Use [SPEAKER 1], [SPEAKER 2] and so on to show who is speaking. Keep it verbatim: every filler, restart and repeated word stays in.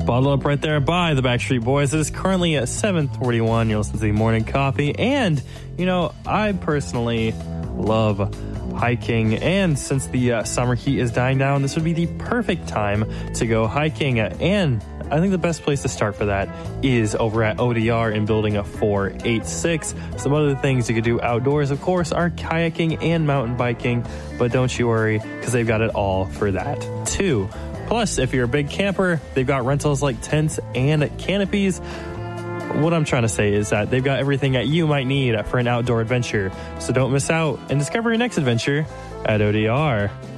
[SPEAKER 1] Bottle up right there by the Backstreet Boys. It is currently at seven forty-one. You'll listen to the morning coffee. And, you know, I personally love hiking. And since the uh, summer heat is dying down, this would be the perfect time to go hiking. And I think the best place to start for that is over at O D R in building a four eighty-six. Some other things you could do outdoors, of course, are kayaking and mountain biking. But don't you worry, because they've got it all for that, too. Plus, if you're a big camper, they've got rentals like tents and canopies. What I'm trying to say is that they've got everything that you might need for an outdoor adventure. So don't miss out and discover your next adventure at O D R.